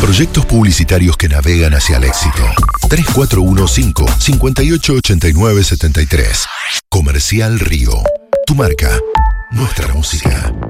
Proyectos publicitarios que navegan hacia el éxito. 3415-588973. Comercial Río. Tu marca, nuestra música.